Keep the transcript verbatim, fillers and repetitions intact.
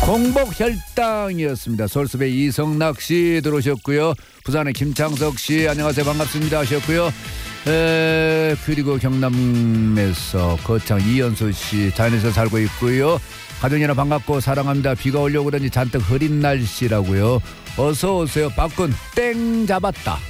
공복혈당이었습니다. 서울숲의 이성락 씨 들어오셨고요. 부산의 김창석 씨 안녕하세요 반갑습니다 하셨고요. 에, 그리고 경남에서 거창 이연수 씨 자연에서 살고 있고요. 가족이나 반갑고 사랑합니다. 비가 오려고 그러니 잔뜩 흐린 날씨라고요. 어서 오세요. 밖은 땡 잡았다.